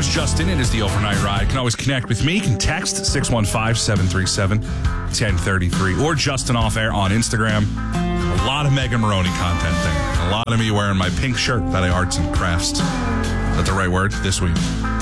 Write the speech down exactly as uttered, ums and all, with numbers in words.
name's Justin. It is the Overnight Ride. You can always connect with me. You can text six one five, seven three seven, one zero three three or Justin Off Air on Instagram. A lot of Megan Maroney content there. A lot of me wearing my pink shirt that I arts and crafts. Is that the right word? This week.